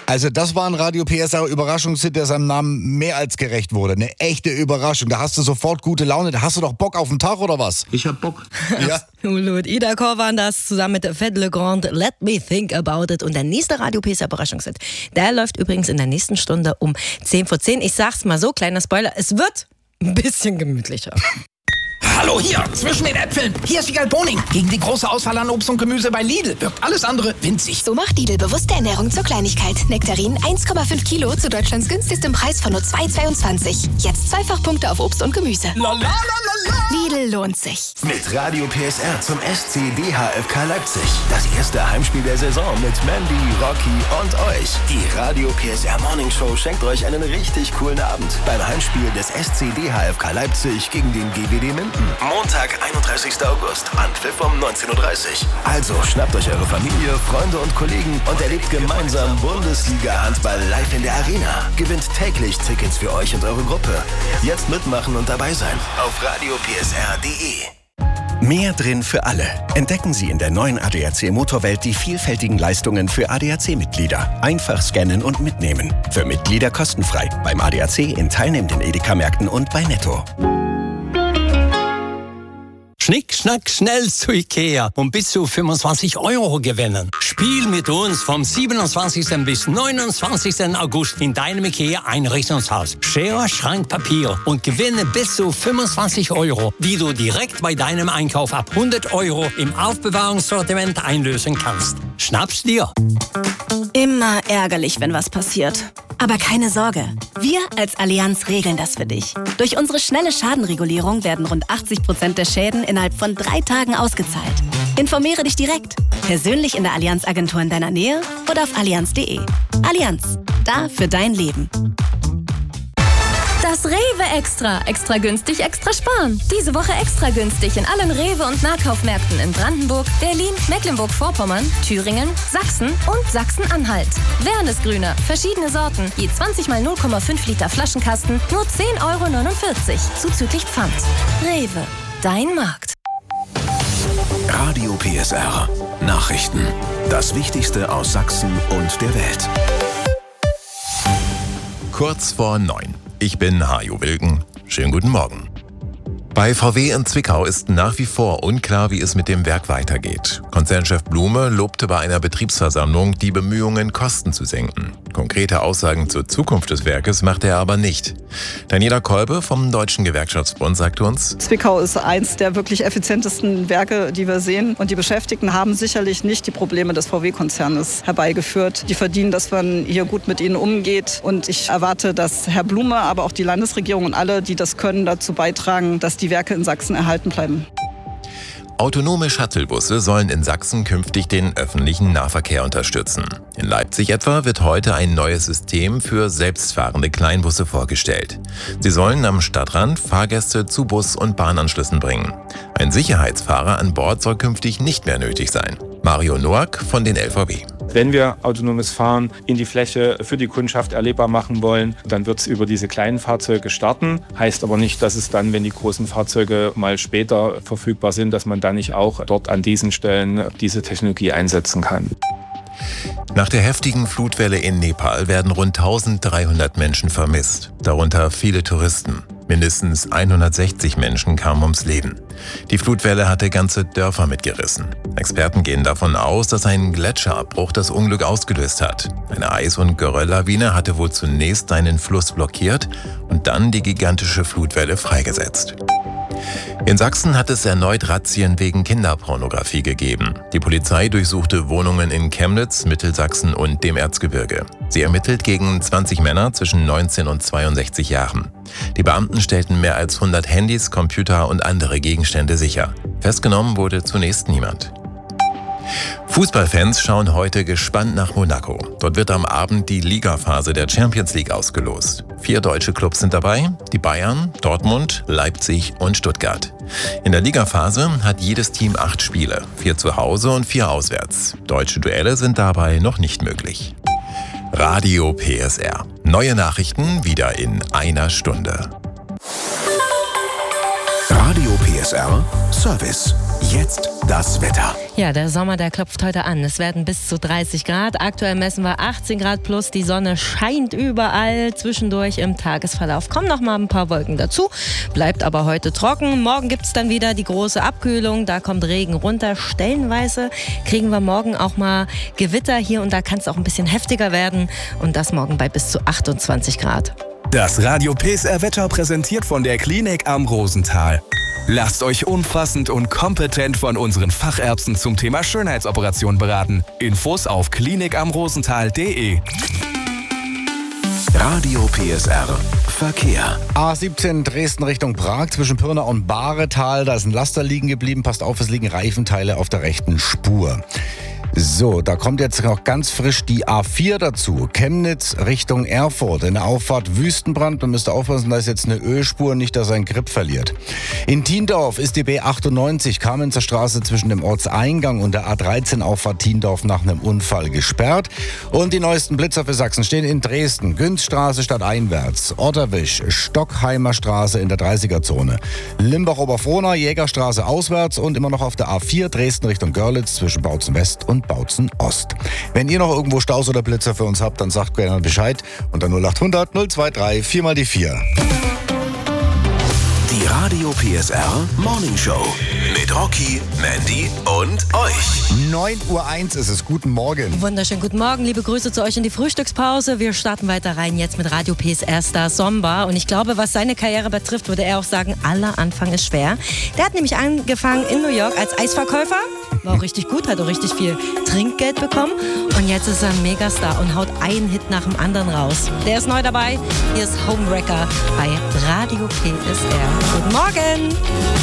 Also das war ein Radio PSR Überraschungshit, der seinem Namen mehr als gerecht wurde. Eine echte Überraschung. Da hast du sofort gute Laune. Da hast du doch Bock auf den Tag oder was? Ich hab Bock. Ja. Absolut. Ida Korn das zusammen mit Fed Legrand, Let Me Think About It. Und der nächste Radio PSR Überraschungshit, der läuft übrigens in der nächsten Stunde um 10:10. Ich sag's mal so, kleiner Spoiler, es wird ein bisschen gemütlicher. Hallo hier, zwischen den Äpfeln. Hier ist Wiegald Boning. Gegen die große Auswahl an Obst und Gemüse bei Lidl wirkt alles andere winzig. So macht Lidl bewusste Ernährung zur Kleinigkeit. Nektarinen 1,5 Kilo zu Deutschlands günstigstem Preis von nur 2,22. Jetzt Zweifachpunkte auf Obst und Gemüse. Lidl lohnt sich. Mit Radio PSR zum SC DHFK Leipzig. Das erste Heimspiel der Saison mit Mandy, Rocky und euch. Die Radio PSR Morning Show schenkt euch einen richtig coolen Abend beim Heimspiel des SC DHFK Leipzig gegen den GWD Minden. Montag, 31. August, Anpfiff um 19:30 Uhr. Also schnappt euch eure Familie, Freunde und Kollegen und erlebt gemeinsam Bundesliga-Handball live in der Arena. Gewinnt täglich Tickets für euch und eure Gruppe. Jetzt mitmachen und dabei sein auf radiopsr.de. Mehr drin für alle. Entdecken Sie in der neuen ADAC Motorwelt die vielfältigen Leistungen für ADAC-Mitglieder. Einfach scannen und mitnehmen. Für Mitglieder kostenfrei. Beim ADAC in teilnehmenden Edeka-Märkten und bei Netto. Schnick, schnack, schnell zu Ikea und bis zu 25 € gewinnen. Spiel mit uns vom 27. bis 29. August in deinem Ikea-Einrichtungshaus. Schere, Schrank, Papier und gewinne bis zu 25 €, die du direkt bei deinem Einkauf ab 100 € im Aufbewahrungssortiment einlösen kannst. Schnapp's dir! Immer ärgerlich, wenn was passiert. Aber keine Sorge, wir als Allianz regeln das für dich. Durch unsere schnelle Schadenregulierung werden rund 80% der Schäden innerhalb von 3 Tagen ausgezahlt. Informiere dich direkt, persönlich in der Allianz-Agentur in deiner Nähe oder auf allianz.de. Allianz, da für dein Leben. Das Rewe Extra. Extra günstig, extra sparen. Diese Woche extra günstig in allen Rewe- und Nahkaufmärkten in Brandenburg, Berlin, Mecklenburg-Vorpommern, Thüringen, Sachsen und Sachsen-Anhalt. Wernesgrüner, verschiedene Sorten, je 20 mal 0,5 Liter Flaschenkasten, nur 10,49 € zuzüglich Pfand. Rewe, dein Markt. Radio PSR. Nachrichten. Das Wichtigste aus Sachsen und der Welt. Kurz vor 9. Ich bin Hajo Wilken. Schönen guten Morgen. Bei VW in Zwickau ist nach wie vor unklar, wie es mit dem Werk weitergeht. Konzernchef Blume lobte bei einer Betriebsversammlung die Bemühungen, Kosten zu senken. Konkrete Aussagen zur Zukunft des Werkes machte er aber nicht. Daniela Kolbe vom Deutschen Gewerkschaftsbund sagte uns: Zwickau ist eins der wirklich effizientesten Werke, die wir sehen. Und die Beschäftigten haben sicherlich nicht die Probleme des VW-Konzernes herbeigeführt. Die verdienen, dass man hier gut mit ihnen umgeht. Und ich erwarte, dass Herr Blume, aber auch die Landesregierung und alle, die das können, dazu beitragen, dass die Werke in Sachsen erhalten bleiben. Autonome Shuttlebusse sollen in Sachsen künftig den öffentlichen Nahverkehr unterstützen. In Leipzig etwa wird heute ein neues System für selbstfahrende Kleinbusse vorgestellt. Sie sollen am Stadtrand Fahrgäste zu Bus- und Bahnanschlüssen bringen. Ein Sicherheitsfahrer an Bord soll künftig nicht mehr nötig sein. Mario Noack von den LVW. Wenn wir autonomes Fahren in die Fläche für die Kundschaft erlebbar machen wollen, dann wird es über diese kleinen Fahrzeuge starten. Heißt aber nicht, dass es dann, wenn die großen Fahrzeuge mal später verfügbar sind, dass man dann nicht auch dort an diesen Stellen diese Technologie einsetzen kann. Nach der heftigen Flutwelle in Nepal werden rund 1300 Menschen vermisst, darunter viele Touristen. Mindestens 160 Menschen kamen ums Leben. Die Flutwelle hatte ganze Dörfer mitgerissen. Experten gehen davon aus, dass ein Gletscherabbruch das Unglück ausgelöst hat. Eine Eis- und Gerölllawine hatte wohl zunächst einen Fluss blockiert und dann die gigantische Flutwelle freigesetzt. In Sachsen hat es erneut Razzien wegen Kinderpornografie gegeben. Die Polizei durchsuchte Wohnungen in Chemnitz, Mittelsachsen und dem Erzgebirge. Sie ermittelt gegen 20 Männer zwischen 19 und 62 Jahren. Die Beamten stellten mehr als 100 Handys, Computer und andere Gegenstände sicher. Festgenommen wurde zunächst niemand. Fußballfans schauen heute gespannt nach Monaco. Dort wird am Abend die Ligaphase der Champions League ausgelost. 4 deutsche Clubs sind dabei, die Bayern, Dortmund, Leipzig und Stuttgart. In der Ligaphase hat jedes Team 8 Spiele, 4 zu Hause und 4 auswärts. Deutsche Duelle sind dabei noch nicht möglich. Radio PSR. Neue Nachrichten wieder in einer Stunde. Radio PSR Service. Jetzt das Wetter. Ja, der Sommer, der klopft heute an. Es werden bis zu 30 Grad. Aktuell messen wir 18 Grad plus. Die Sonne scheint überall. Zwischendurch im Tagesverlauf kommen noch mal ein paar Wolken dazu. Bleibt aber heute trocken. Morgen gibt es dann wieder die große Abkühlung. Da kommt Regen runter. Stellenweise kriegen wir morgen auch mal Gewitter. Hier und da kann es auch ein bisschen heftiger werden. Und das morgen bei bis zu 28 Grad. Das Radio PSR Wetter präsentiert von der Klinik am Rosenthal. Lasst euch umfassend und kompetent von unseren Fachärzten zum Thema Schönheitsoperation beraten. Infos auf klinikamrosenthal.de. Radio PSR Verkehr. A17 Dresden Richtung Prag zwischen Pirna und Bahretal. Da ist ein Laster liegen geblieben. Passt auf, es liegen Reifenteile auf der rechten Spur. So, da kommt jetzt noch ganz frisch die A4 dazu. Chemnitz Richtung Erfurt. In der Auffahrt Wüstenbrand. Man müsste aufpassen, da ist jetzt eine Ölspur, nicht, dass er einen Grip verliert. In Thiendorf ist die B98 Kamenzer Straße zwischen dem Ortseingang und der A13 Auffahrt Thiendorf nach einem Unfall gesperrt. Und die neuesten Blitzer für Sachsen stehen in Dresden. Günzstraße stadteinwärts. Otterwisch, Stockheimer Straße in der 30er-Zone. Limbach-Oberfrohna, Jägerstraße auswärts und immer noch auf der A4 Dresden Richtung Görlitz zwischen Bautzen West und Bautzen Ost. Wenn ihr noch irgendwo Staus oder Blitzer für uns habt, dann sagt gerne Bescheid unter 0800 023 4 mal die 4. Die Radio PSR Morning Show mit Rocky, Mandy und euch. 9:01 Uhr ist es. Guten Morgen. Wunderschönen guten Morgen. Liebe Grüße zu euch in die Frühstückspause. Wir starten weiter rein jetzt mit Radio PSR-Star Somba. Und ich glaube, was seine Karriere betrifft, würde er auch sagen, aller Anfang ist schwer. Der hat nämlich angefangen in New York als Eisverkäufer. War auch richtig gut, hat auch richtig viel Trinkgeld bekommen. Und jetzt ist er ein Megastar und haut einen Hit nach dem anderen raus. Der ist neu dabei. Hier ist Homewrecker bei Radio PSR. Guten Morgen.